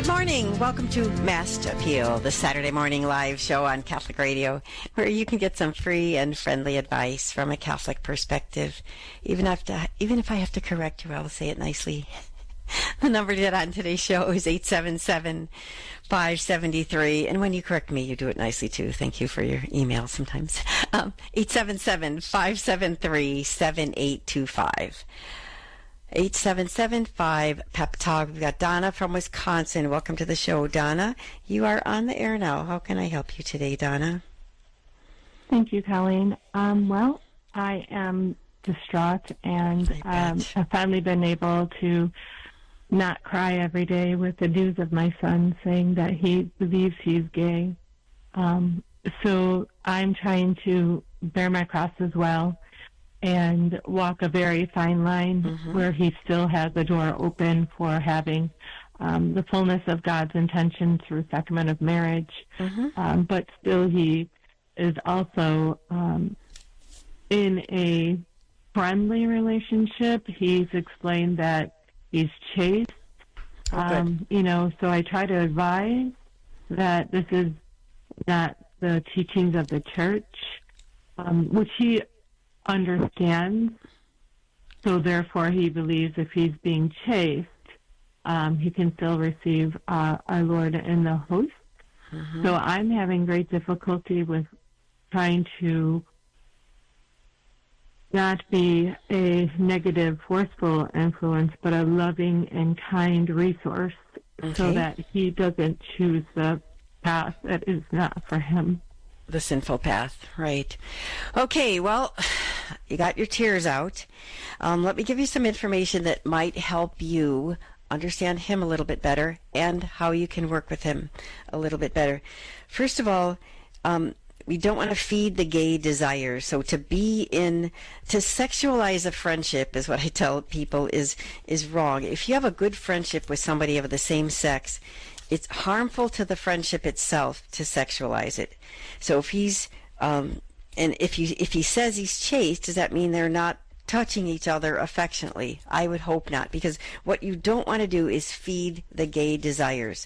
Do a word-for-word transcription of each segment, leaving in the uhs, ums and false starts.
Good morning. Welcome to Mass Appeal, the Saturday morning live show on Catholic Radio, where you can get some free and friendly advice from a Catholic perspective. Even if, to, even if I have to correct you, I will say it nicely. The number to get on today's show is eight seven seven, five seven three. And when you correct me, you do it nicely, too. Thank you for your email sometimes. Um, eight seven seven, five seven three, seven eight two five. eight seven seven five Pep Talk. We've got Donna from Wisconsin. Welcome to the show, Donna. You are on the air now. How can I help you today, Donna? Thank you, Colleen. Um, well, I am distraught, and um, I've finally been able to not cry every day with the news of my son saying that he believes he's gay. Um, so I'm trying to bear my cross as well and walk a very fine line mm-hmm. where he still has the door open for having um, the fullness of God's intention through sacrament of marriage. Mm-hmm. Um, but still he is also um, in a friendly relationship. He's explained that he's chaste. Oh, um, you know, so I try to advise that this is not the teachings of the church, um, which he understands. So therefore he believes if he's being chaste, um, he can still receive uh, our Lord in the host. Mm-hmm. So I'm having great difficulty with trying to not be a negative, forceful influence, but a loving and kind resource okay. so that he doesn't choose the path that is not for him. The sinful path, right. Okay, well, you got your tears out. Um, let me give you some information that might help you understand him a little bit better and how you can work with him a little bit better. First of all, um, we don't want to feed the gay desires. So to be in, to sexualize a friendship is what I tell people is, is wrong. If you have a good friendship with somebody of the same sex, it's harmful to the friendship itself to sexualize it. So if he's, um, and if you, if he says he's chaste, does that mean they're not touching each other affectionately? I would hope not, because what you don't want to do is feed the gay desires.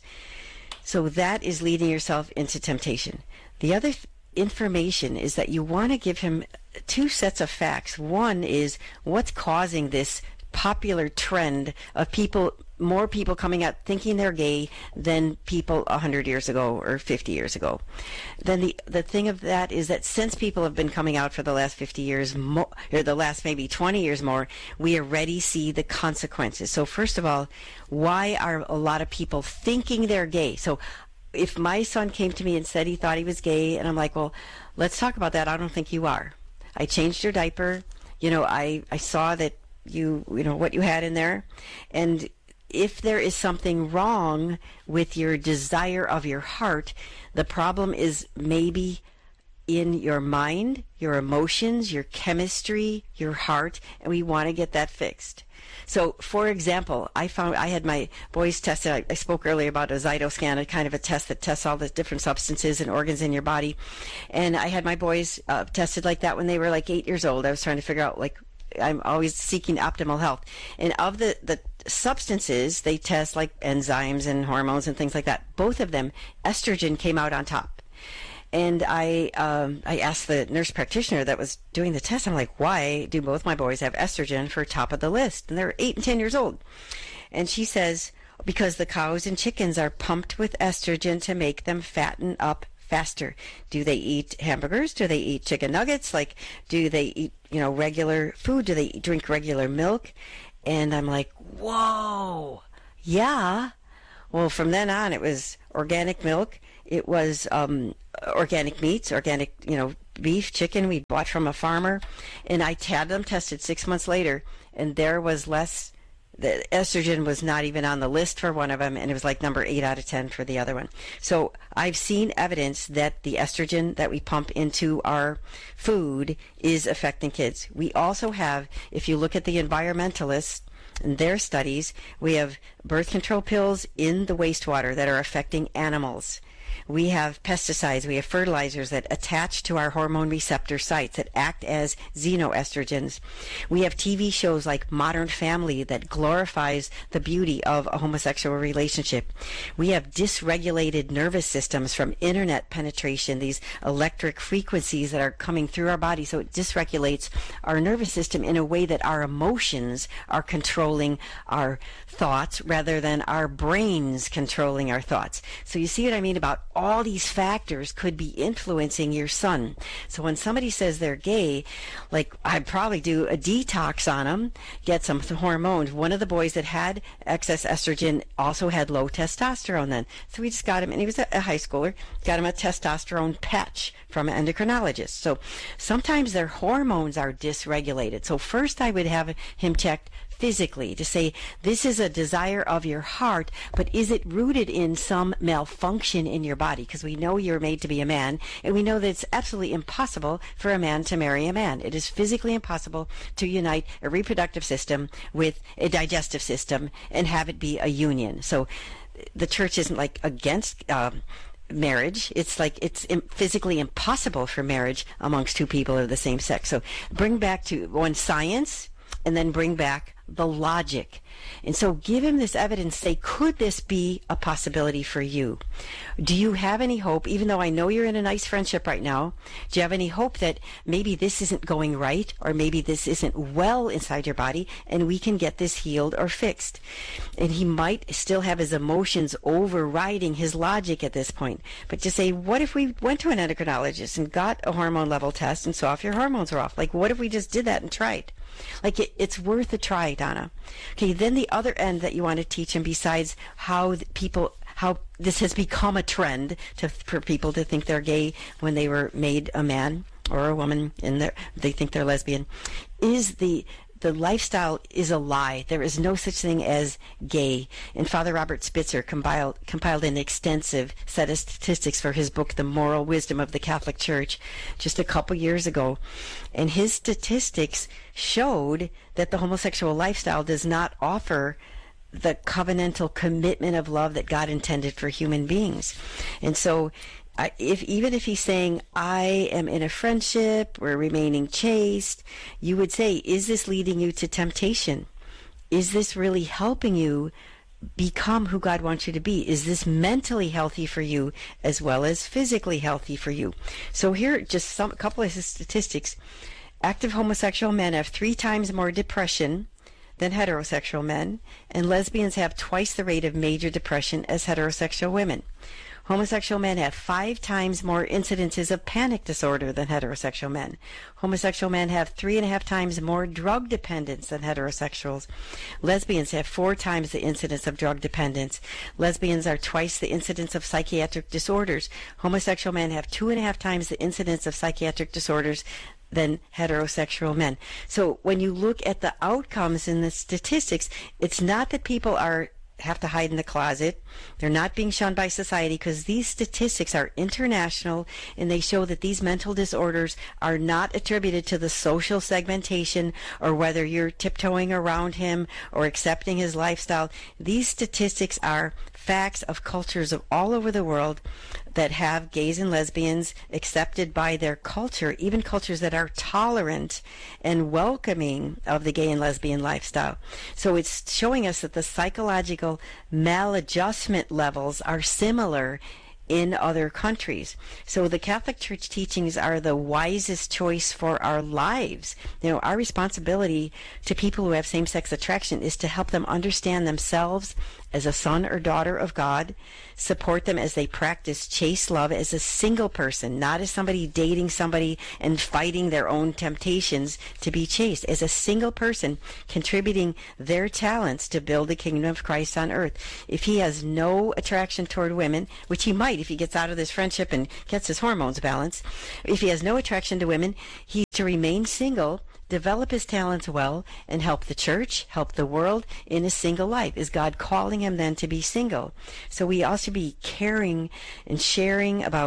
So that is leading yourself into temptation. The other th- information is that you want to give him two sets of facts. One is what's causing this popular trend of people, more people coming out thinking they're gay than people one hundred years ago or fifty years ago. Then the the thing of that is that since people have been coming out for the last fifty years, more, or the last maybe twenty years more, we already see the consequences. So first of all, why are a lot of people thinking they're gay? So if my son came to me and said he thought he was gay, and I'm like, well, let's talk about that. I don't think you are. I changed your diaper. You know, I, I saw that you, you know, what you had in there. And if there is something wrong with your desire of your heart, the problem is maybe in your mind, your emotions, your chemistry, your heart, and we want to get that fixed. So, for example, I found I had my boys tested. I, I spoke earlier about a Zytoscan, a kind of a test that tests all the different substances and organs in your body. And I had my boys uh, tested like that when they were like eight years old. I was trying to figure out, like, I'm always seeking optimal health. And of the, the substances, they test like enzymes and hormones and things like that. Both of them, estrogen came out on top. And I um, I asked the nurse practitioner that was doing the test, I'm like, why do both my boys have estrogen for top of the list? And they're eight and ten years old. And she says, because the cows and chickens are pumped with estrogen to make them fatten up faster. Do they eat hamburgers? Do they eat chicken nuggets? Like, do they eat, you know, regular food? Do they drink regular milk? And I'm like, whoa, yeah. Well, from then on, it was organic milk. It was um, organic meats, organic, you know, beef, chicken we bought from a farmer. And I had them tested six months later, and there was less, the estrogen was not even on the list for one of them, and it was like number eight out of ten for the other one. So I've seen evidence that the estrogen that we pump into our food is affecting kids. We also have, if you look at the environmentalists, in their studies, we have birth control pills in the wastewater that are affecting animals. We have pesticides, we have fertilizers that attach to our hormone receptor sites that act as xenoestrogens. We have T V shows like Modern Family that glorifies the beauty of a homosexual relationship. We have dysregulated nervous systems from internet penetration, these electric frequencies that are coming through our body, so it dysregulates our nervous system in a way that our emotions are controlling our thoughts rather than our brains controlling our thoughts. So you see what I mean about all these factors could be influencing your son. So when somebody says they're gay, like I'd probably do a detox on them, get some hormones. One of the boys that had excess estrogen also had low testosterone then. So we just got him, and he was a high schooler, got him a testosterone patch from an endocrinologist. So sometimes their hormones are dysregulated. So first I would have him checked physically to say, this is a desire of your heart, but is it rooted in some malfunction in your body? Because we know you're made to be a man, and we know that it's absolutely impossible for a man to marry a man. It is physically impossible to unite a reproductive system with a digestive system and have it be a union. So the church isn't like against um, marriage. It's like it's physically impossible for marriage amongst two people of the same sex. So bring back to one science, and then bring back the logic. And so give him this evidence. Say, could this be a possibility for you? Do you have any hope, even though I know you're in a nice friendship right now, do you have any hope that maybe this isn't going right, or maybe this isn't well inside your body, and we can get this healed or fixed? And he might still have his emotions overriding his logic at this point. But just say, what if we went to an endocrinologist and got a hormone level test and saw if your hormones are off? Like, what if we just did that and tried? Like, it, it's worth a try, Donna. Okay, then the other end that you want to teach him, besides how people, how this has become a trend to, for people to think they're gay when they were made a man or a woman and they're, they think they're lesbian, is the the lifestyle is a lie. There is no such thing as gay. And Father Robert Spitzer compiled, compiled an extensive set of statistics for his book, The Moral Wisdom of the Catholic Church, just a couple years ago. And his statistics showed that the homosexual lifestyle does not offer the covenantal commitment of love that God intended for human beings. And so I, if even if he's saying, I am in a friendship, we're remaining chaste, you would say, is this leading you to temptation? Is this really helping you become who God wants you to be? Is this mentally healthy for you as well as physically healthy for you? So here, just some a couple of statistics. Active homosexual men have three times more depression than heterosexual men, and lesbians have twice the rate of major depression as heterosexual women. Homosexual men have five times more incidences of panic disorder than heterosexual men. Homosexual men have three and a half times more drug dependence than heterosexuals. Lesbians have four times the incidence of drug dependence. Lesbians are twice the incidence of psychiatric disorders. Homosexual men have two and a half times the incidence of psychiatric disorders than heterosexual men. So when you look at the outcomes in the statistics, it's not that people are have to hide in the closet. They're not being shunned by society, because these statistics are international, and they show that these mental disorders are not attributed to the social segmentation or whether you're tiptoeing around him or accepting his lifestyle. These statistics are facts of cultures of all over the world that have gays and lesbians accepted by their culture, even cultures that are tolerant and welcoming of the gay and lesbian lifestyle. So it's showing us that the psychological maladjustment levels are similar in other countries. So the Catholic Church teachings are the wisest choice for our lives. You know, our responsibility to people who have same-sex attraction is to help them understand themselves as a son or daughter of God, support them as they practice chaste love as a single person, not as somebody dating somebody and fighting their own temptations to be chaste, as a single person contributing their talents to build the kingdom of Christ on earth. If he has no attraction toward women, which he might if he gets out of this friendship and gets his hormones balanced, if he has no attraction to women, he's to remain single, develop his talents well, and help the church, help the world in a single life. Is God calling him then to be single? So we also be caring and sharing about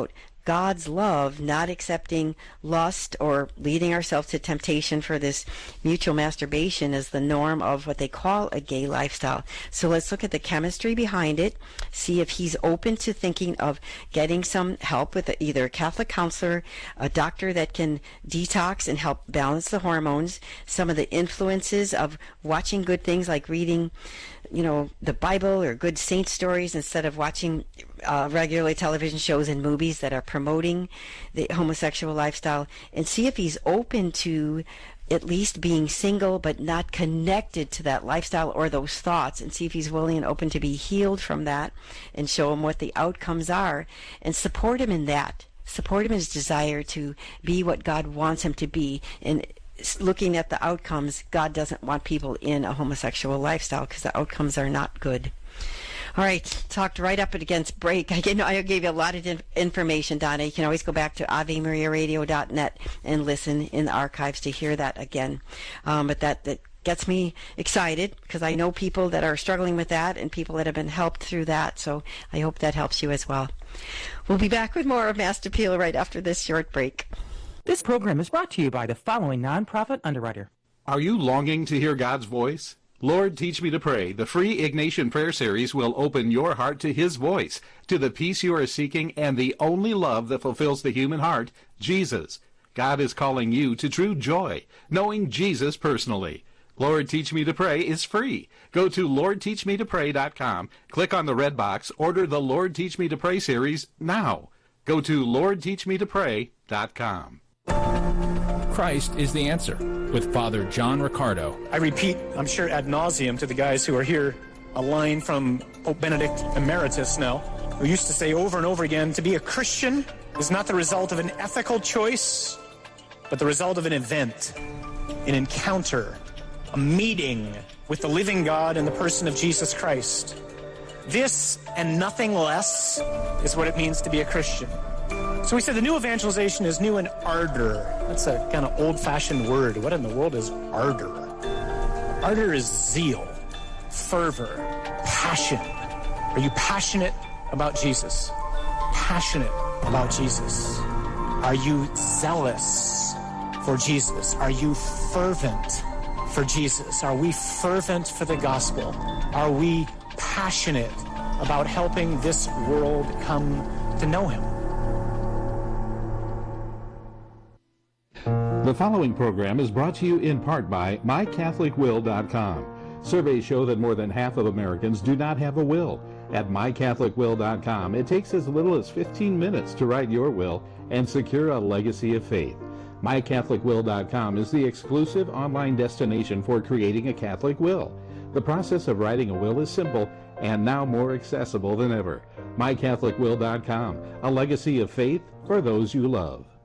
God's love, not accepting lust or leading ourselves to temptation for this mutual masturbation as the norm of what they call a gay lifestyle. So let's look at the chemistry behind it, see if he's open to thinking of getting some help with either a Catholic counselor, a doctor that can detox and help balance the hormones, some of the influences of watching good things like reading, you know, the Bible or good saint stories instead of watching uh, regularly television shows and movies that are promoting the homosexual lifestyle, and see if he's open to at least being single but not connected to that lifestyle or those thoughts, and see if he's willing and open to be healed from that, and show him what the outcomes are and support him in that. Support him in his desire to be what God wants him to be. And looking at the outcomes, God doesn't want people in a homosexual lifestyle because the outcomes are not good. All right, talked right up against break. I, you know, I gave you a lot of in- information, Donna. You can always go back to ave maria radio dot net and listen in the archives to hear that again. Um, but that, that gets me excited because I know people that are struggling with that and people that have been helped through that. So I hope that helps you as well. We'll be back with more of Master Appeal right after this short break. This program is brought to you by the following nonprofit underwriter. Are you longing to hear God's voice? Lord, Teach Me to Pray, the free Ignatian Prayer Series will open your heart to His voice, to the peace you are seeking, and the only love that fulfills the human heart, Jesus. God is calling you to true joy, knowing Jesus personally. Lord, Teach Me to Pray is free. Go to lord teach me to pray dot com, click on the red box, order the Lord, Teach Me to Pray series now. Go to lord teach me to pray dot com. Christ is the answer, with Father John Riccardo. I repeat, I'm sure ad nauseum to the guys who are here, a line from Pope Benedict Emeritus now, who used to say over and over again, to be a Christian is not the result of an ethical choice, but the result of an event, an encounter, a meeting with the living God in the person of Jesus Christ. This and nothing less is what it means to be a Christian. So we said the new evangelization is new in ardor. That's a kind of old-fashioned word. What in the world is ardor? Ardor is zeal, fervor, passion. Are you passionate about Jesus? Passionate about Jesus. Are you zealous for Jesus? Are you fervent for Jesus? Are we fervent for the gospel? Are we passionate about helping this world come to know Him? The following program is brought to you in part by my catholic will dot com. Surveys show that more than half of Americans do not have a will. At my catholic will dot com, it takes as little as fifteen minutes to write your will and secure a legacy of faith. my catholic will dot com is the exclusive online destination for creating a Catholic will. The process of writing a will is simple and now more accessible than ever. my catholic will dot com, a legacy of faith for those you love.